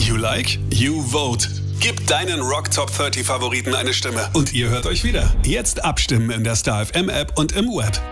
You like, you vote. Gib deinen Rock Top 30 Favoriten eine Stimme. Und ihr hört euch wieder. Jetzt abstimmen in der Star FM App und im Web.